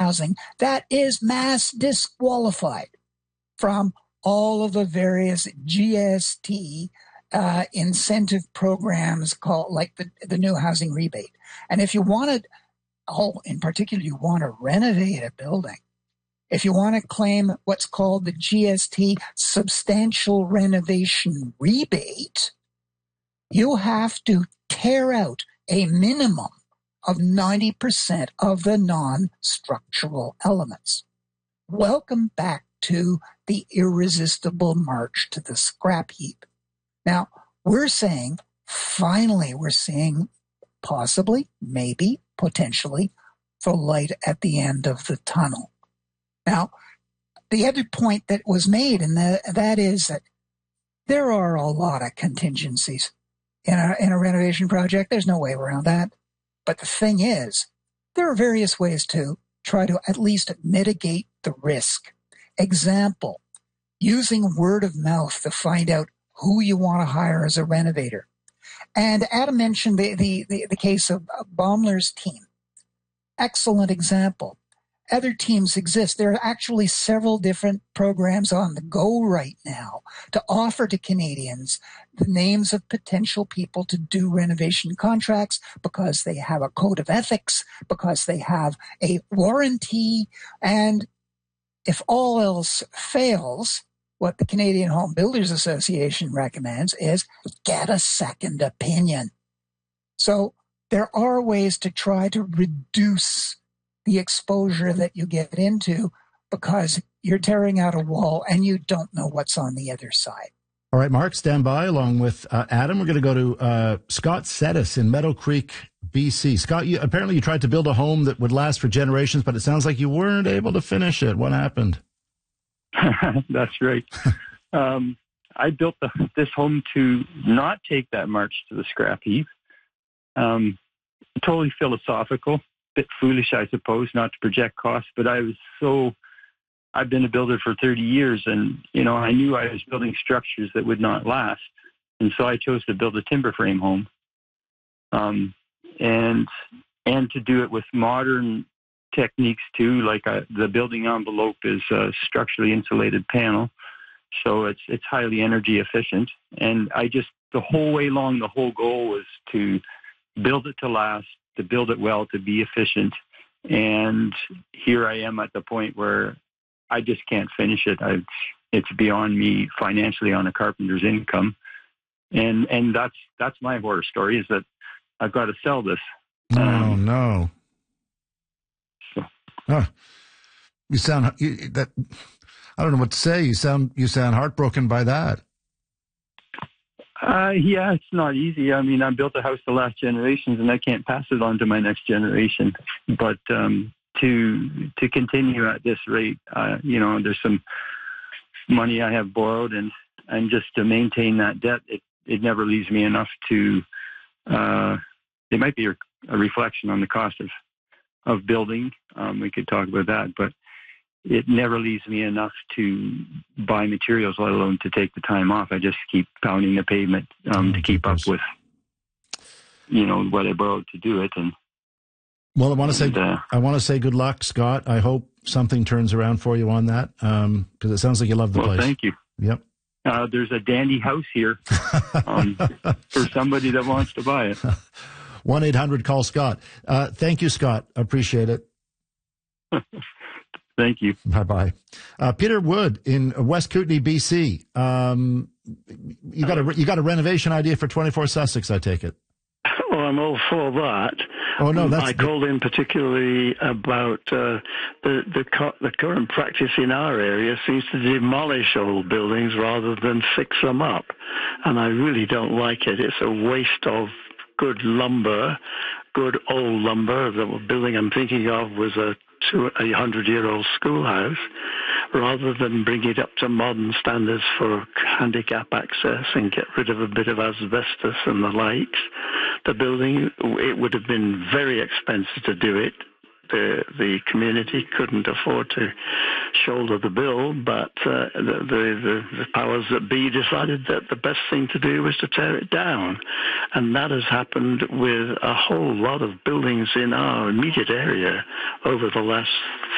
housing that is mass disqualified from all of the various GST incentive programs called like the new housing rebate. And if you wanted, in particular, you want to renovate a building, if you want to claim what's called the GST substantial renovation rebate, you have to tear out a minimum of 90% of the non-structural elements. Welcome back to the irresistible march to the scrap heap. Now, we're saying, finally, we're seeing possibly, maybe, potentially, the light at the end of the tunnel. Now, the other point that was made, and that is that there are a lot of contingencies in a renovation project. There's no way around that. But the thing is, there are various ways to try to at least mitigate the risk. Example, using word of mouth to find out who you want to hire as a renovator. And Adam mentioned the case of Baumler's team. Excellent example. Other teams exist. There are actually several different programs on the go right now to offer to Canadians the names of potential people to do renovation contracts because they have a code of ethics, because they have a warranty, and if all else fails, what the Canadian Home Builders Association recommends is get a second opinion. So there are ways to try to reduce the exposure that you get into because you're tearing out a wall and you don't know what's on the other side. All right, Mark, stand by along with Adam. We're going to go to Scott Settis in Meadow Creek, BC. Scott, apparently you tried to build a home that would last for generations, but it sounds like you weren't able to finish it. What happened? That's right. I built this home to not take that march to the scrap heap. Totally philosophical. Bit foolish, I suppose, not to project costs, but I've been a builder for 30 years and, I knew I was building structures that would not last. And so I chose to build a timber frame home. And to do it with modern techniques too, like the building envelope is a structurally insulated panel. So it's highly energy efficient. And the whole way along, the whole goal was to build it to last, to build it well, to be efficient. And here I am at the point where I just can't finish it. It's beyond me financially on a carpenter's income. And that's my horror story, is that I've got to sell this. Oh, no. So. Oh, I don't know what to say. You sound heartbroken by that. Yeah, it's not easy. I mean, I built a house to last generations, and I can't pass it on to my next generation. But to continue at this rate, there's some money I have borrowed, and just to maintain that debt, it never leaves me enough to. It might be a reflection on the cost of building. We could talk about that, but it never leaves me enough to buy materials, let alone to take the time off. I just keep pounding the pavement to keep up with, what I borrowed to do it. And well, I want to say good luck, Scott. I hope something turns around for you on that, because it sounds like you love the place. Thank you. Yep. There's a dandy house here for somebody that wants to buy it. 1-800-CALL-SCOTT. Thank you, Scott. Appreciate it. Thank you. Bye-bye. Peter Wood in West Kootenay, BC. You got a renovation idea for 24 Sussex, I take it. Well, I'm all for that. Oh, no, I called in particularly about the current practice in our area seems to demolish old buildings rather than fix them up. And I really don't like it. It's a waste of good lumber, good old lumber. The building I'm thinking of was a 100-year-old schoolhouse, rather than bring it up to modern standards for handicap access and get rid of a bit of asbestos and the likes. The building, it would have been very expensive to do it. The community couldn't afford to shoulder the bill, but the powers that be decided that the best thing to do was to tear it down. And that has happened with a whole lot of buildings in our immediate area over the last